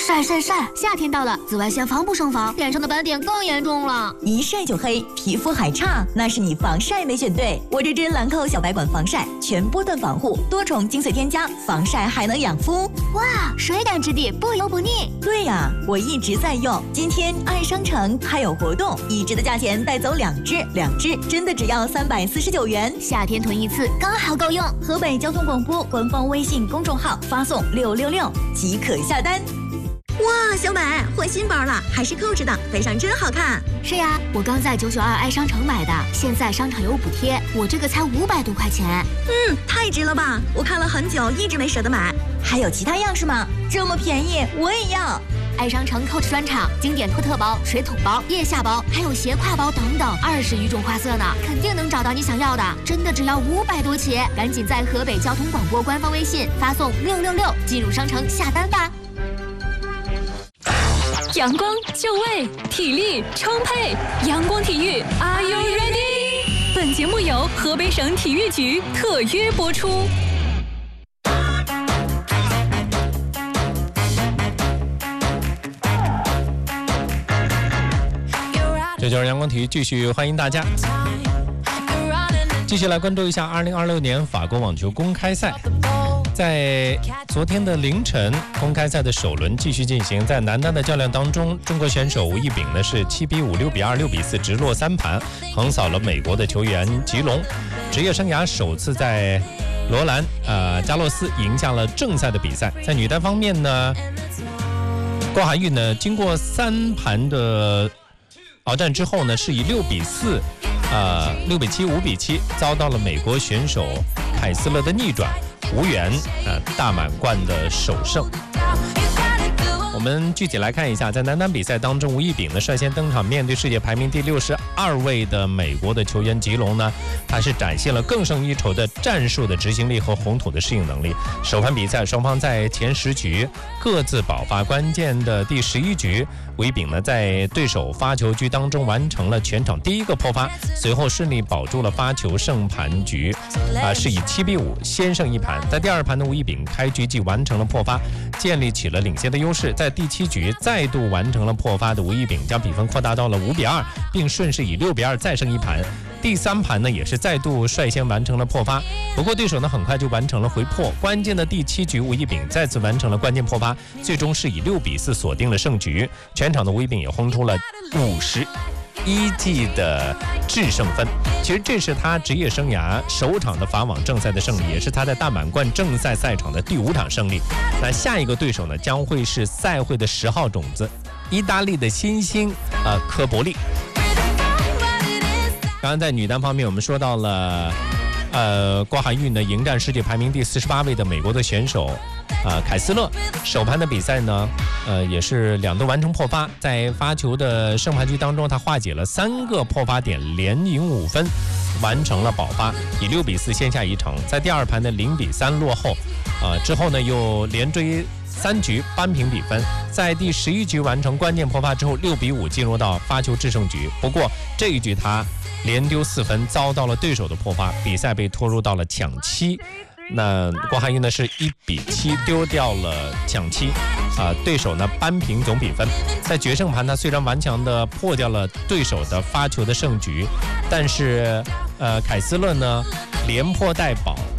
晒，夏天到了，紫外线防不胜防，脸上的斑点更严重了。 一晒就黑，皮肤还差，那是你防晒没选对。我这支兰蔻小白管防晒，全波段防护，多重精粹添加，防晒还能养肤。 哇，水感质地，不油不腻。 对呀，我一直在用。今天爱商城还有活动，一支的价钱带走2支，2支真的只要349元。 夏天囤一次刚好够用。 河北交通广播官方微信公众号发送666即可下单。哇，小美换新包了，还是Coach的，背上真好看。 是呀，我刚在992爱商城买的，现在商场有补贴，我这个才500多块钱。 太值了吧！我看了很久，一直没舍得买。还有其他样式吗？这么便宜，我也要。 爱商城Coach专场，经典托特包、水桶包、腋下包，还有斜挎包等等，20余种花色呢，肯定能找到你想要的。真的只要500多起，赶紧在河北交通广播官方微信发送666进入商城下单吧。 阳光就位，体力充沛，阳光体育 ，Are you ready？ 本节目由河北省体育局特约播出。 这就是阳光体育，继续欢迎大家，继续来关注一下2026年法国网球公开赛。在昨天的凌晨，公开赛的首轮继续进行。在男单的较量当中，中国选手吴亦丙呢是7比5、6比2、6比4直落3盘，横扫了美国的球员吉隆，职业生涯首次在罗兰加洛斯赢下了正赛的比赛。在女单方面呢，郭涵玉呢经过3盘的鏖战之后呢，是以6比4、6比7、5比7遭到了美国选手凯斯勒的逆转，无缘大满贯的首胜。我们具体来看一下，在男单比赛当中，吴亦丙呢率先登场，面对世界排名第62位的美国的球员吉隆呢，他是展现了更胜一筹的战术的执行力和红土的适应能力。首盘比赛双方在前10局各自爆发，关键的第11局，吴亦丙呢在对手发球局当中完成了全场第1个破发，随后顺利保住了发球胜盘局，是以7比5先胜一盘。在第2盘的吴亦丙开局即完成了破发，建立起了领先的优势。在第7局再度完成了破发的吴亦丙将比分扩大到了5比2，并顺势以6比2再胜一盘。第3盘呢也是再度率先完成了破发，不过对手呢很快就完成了回破。关键的第7局，吴亦丙再次完成了关键破发，最终是以6比4锁定了胜局。全场的吴亦丙也轰出了51记的制胜分，其实这是他职业生涯首场的法网正赛的胜利，也是他在大满贯正赛赛场的第5场胜利。那下一个对手呢，将会是赛会的10号种子，意大利的新星科博利。刚刚在女单方面，我们说到了郭涵玉呢迎战世界排名第48位的美国的选手凯斯勒。首盘的比赛呢也是2度完成破发，在发球的胜盘局当中，他化解了3个破发点，连赢5分，完成了保发，以6比4先下一城。在第2盘的0比3落后之后呢，又连追3局扳平比分，在第11局完成关键破发之后，6比5进入到发球制胜局。不过这一局他连丢4分，遭到了对手的破发，比赛被拖入到了抢七。那郭涵玉呢是1比7丢掉了抢七，对手呢扳平总比分。在决胜盘，他虽然顽强的破掉了对手的发球的胜局，但是凯斯勒呢连破带保，